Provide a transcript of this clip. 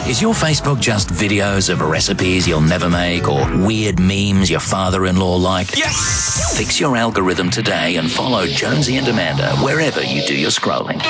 Is your Facebook just videos of recipes you'll never make or weird memes your father-in-law like? Yes! Fix your algorithm today and follow Jonesy and Amanda wherever you do your scrolling.